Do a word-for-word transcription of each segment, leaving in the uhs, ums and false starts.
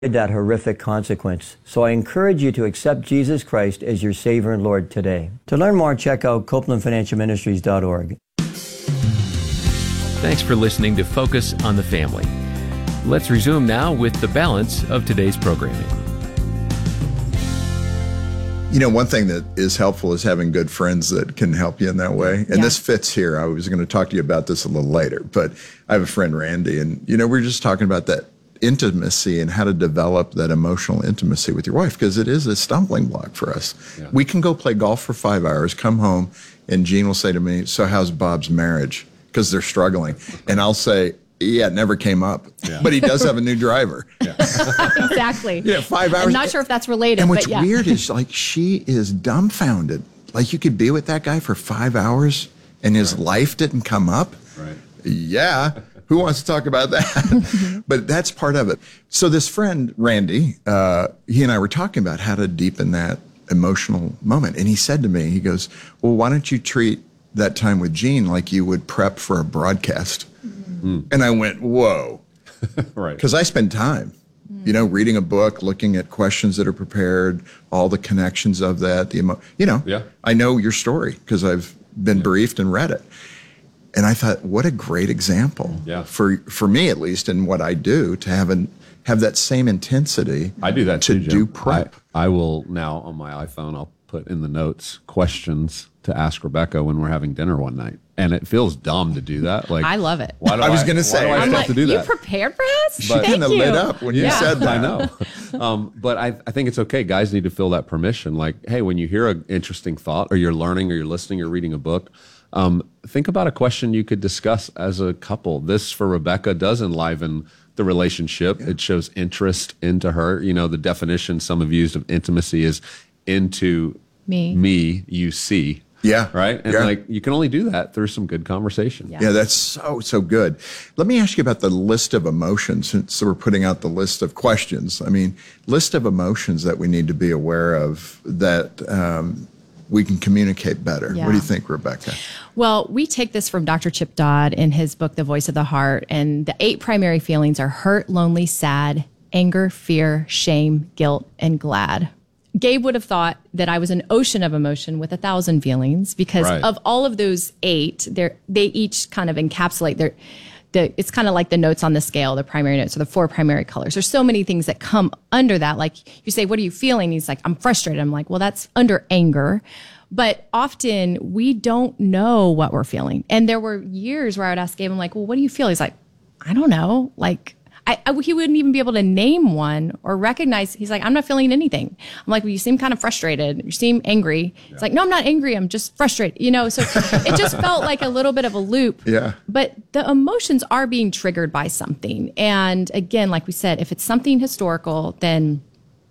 that horrific consequence. So I encourage you to accept Jesus Christ as your Savior and Lord today. To learn more, check out copeland financial ministries dot org. Thanks for listening to Focus on the Family. Let's resume now with the balance of today's programming. You know, one thing that is helpful is having good friends that can help you in that way. And yeah. this fits here. I was going to talk to you about this a little later, but I have a friend, Randy, and, you know, we we're just talking about that intimacy and how to develop that emotional intimacy with your wife, because it is a stumbling block for us. Yeah. We can go play golf for five hours, come home, and Gene will say to me, so how's Bob's marriage? Because they're struggling. And I'll say, yeah, it never came up. Yeah. But he does have a new driver. Yeah. Exactly. Yeah, five hours. I'm not sure if that's related. And what's but yeah. weird is, like, she is dumbfounded. Like, you could be with that guy for five hours and his right. life didn't come up? Right. Yeah. Who wants to talk about that? But that's part of it. So this friend, Randy, uh, he and I were talking about how to deepen that emotional moment. And he said to me, he goes, well, why don't you treat that time with Gene like you would prep for a broadcast? Mm. And I went, whoa. Right. Because I spend time, mm. you know, reading a book, looking at questions that are prepared, all the connections of that, the emo- you know, yeah. I know your story because I've been yeah. briefed and read it. And I thought, what a great example yeah. for for me, at least, in what I do, to have an have that same intensity. I do that to too, Jim. do prep. I, I will now on my iPhone, I'll put in the notes questions to ask Rebecca when we're having dinner one night. And it feels dumb to do that. Like I love it. Why do I I was going to say, why do I I'm have like, to do that? You prepared for us? But Thank kind of you. lit up when you Yeah. said that. I know. Um, but I, I think it's okay. Guys need to feel that permission. Like, hey, when you hear an interesting thought or you're learning or you're listening or reading a book, um, think about a question you could discuss as a couple. This, for Rebecca, does enliven the relationship. Yeah. It shows interest into her. You know, the definition some have used of intimacy is into me, me you see. Yeah. Right? And yeah. like, you can only do that through some good conversation. Yeah. Yeah, that's so, so good. Let me ask you about the list of emotions. So we're putting out the list of questions. I mean, list of emotions that we need to be aware of that um, we can communicate better. Yeah. What do you think, Rebecca? Well, we take this from Doctor Chip Dodd in his book, The Voice of the Heart. And the eight primary feelings are hurt, lonely, sad, anger, fear, shame, guilt, and glad. Gabe would have thought that I was an ocean of emotion with a thousand feelings because right. of all of those eight, they they each kind of encapsulate their, the, it's kind of like the notes on the scale, the primary notes, or the four primary colors. There's so many things that come under that. Like you say, what are you feeling? He's like, I'm frustrated. I'm like, well, that's under anger. But often we don't know what we're feeling. And there were years where I would ask Gabe, I'm like, well, what do you feel? He's like, I don't know. Like, I, I, he wouldn't even be able to name one or recognize. He's like, I'm not feeling anything. I'm like, well, you seem kind of frustrated. You seem angry. Yeah. It's like, no, I'm not angry. I'm just frustrated. You know, so it just felt like a little bit of a loop. Yeah. But the emotions are being triggered by something. And again, like we said, if it's something historical, then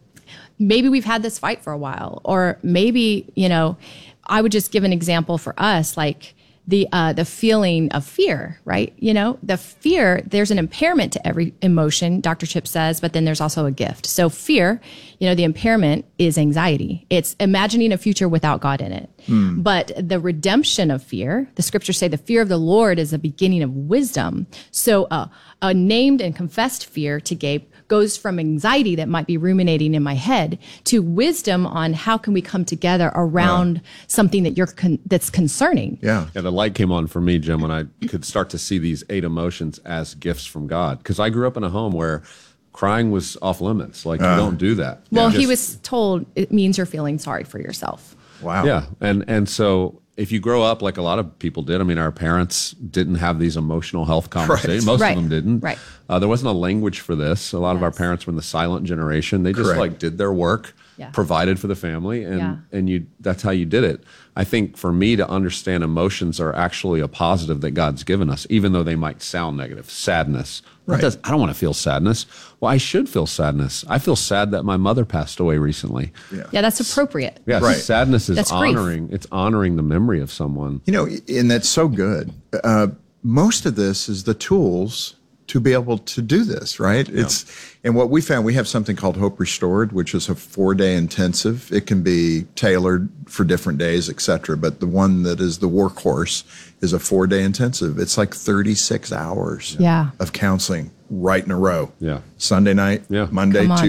maybe we've had this fight for a while. Or maybe, you know, I would just give an example for us, like, the uh, the feeling of fear, right? You know, the fear, there's an impairment to every emotion, Doctor Chip says, but then there's also a gift. So fear, you know, the impairment is anxiety. It's imagining a future without God in it. Mm. But the redemption of fear, the scriptures say the fear of the Lord is the beginning of wisdom. So uh, a named and confessed fear to Gabe goes from anxiety that might be ruminating in my head to wisdom on how can we come together around uh, something that you're con- that's concerning. Yeah. Yeah, the light came on for me, Jim, when I could start to see these eight emotions as gifts from God. Because I grew up in a home where crying was off limits. Like, uh, you don't do that. Well, Just, he was told it means you're feeling sorry for yourself. Wow. Yeah. And, and so if you grow up like a lot of people did, I mean, our parents didn't have these emotional health conversations. Right. Most right. of them didn't. Right. Uh, there wasn't a language for this. A lot yes. of our parents were in the silent generation. They just Correct. like did their work, yeah. provided for the family, and, yeah. and you that's how you did it. I think for me to understand emotions are actually a positive that God's given us, even though they might sound negative. Sadness. Right. Does, I don't want to feel sadness. Well, I should feel sadness. I feel sad that my mother passed away recently. Yeah, yeah that's appropriate. Yeah, right. Sadness is that's honoring. grief. It's honoring the memory of someone. You know, and that's so good. Uh, most of this is the tools to be able to do this, right? Yeah. It's and what we found, we have something called Hope Restored, which is a four-day intensive. It can be tailored for different days, et cetera. But the one that is the workhorse is a four-day intensive. It's like thirty-six hours yeah. of counseling right in a row. Yeah. Sunday night, Yeah. Monday, Come on.